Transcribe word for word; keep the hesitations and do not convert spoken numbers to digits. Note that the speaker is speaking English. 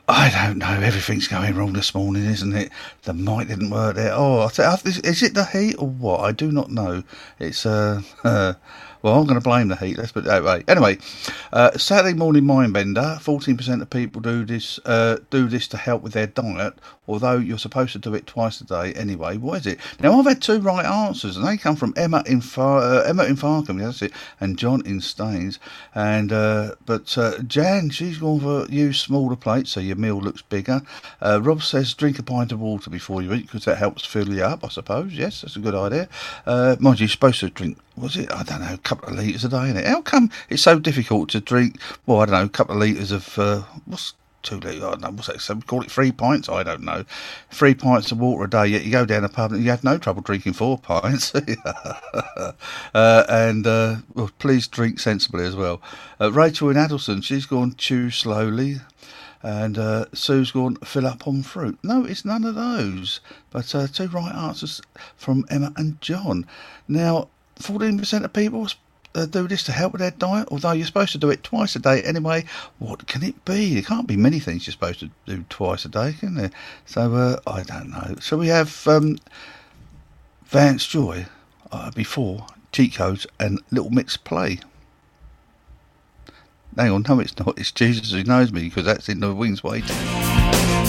I don't know. Everything's going wrong this morning, isn't it? The mic didn't work there. Oh, I tell you, is it the heat or what? I do not know. It's uh, uh well, I'm going to blame the heat. Let's put it that way. Anyway, uh, Saturday morning mind bender. Fourteen percent of people do this. Uh, do this to help with their diet, although you're supposed to do it twice a day anyway. What is it? Now I've had two right answers, and they come from Emma in Far uh, Emma in Farkham, that's it, and John in Staines. And uh, but uh, Jan, she's gone for use smaller plates so your meal looks bigger. Uh, Rob says drink a pint of water before you eat because that helps fill you up. I suppose. Yes, that's a good idea. Uh, mind you, you're supposed to drink. Was it? I don't know, a couple of litres a day, innit? How come it's so difficult to drink? Well, I don't know, a couple of litres of uh, what's two litres? I don't know, what's that? Some call it three pints. I don't know. Three pints of water a day. Yet you go down the pub and you have no trouble drinking four pints. uh, and uh, well, please drink sensibly as well. Uh, Rachel in Addleston, she's gone chew slowly. And uh, Sue's gone fill up on fruit. No, it's none of those. But uh, two right answers from Emma and John. Now, fourteen percent of people uh, do this to help with their diet, although you're supposed to do it twice a day anyway. What can it be? There can't be many things you're supposed to do twice a day, can there? So, uh, I don't know. So we have um, Vance Joy uh, before cheat codes and Little Mix play. Hang on, no it's not. It's Jesus Who Knows Me, because that's in the Wings Waiting.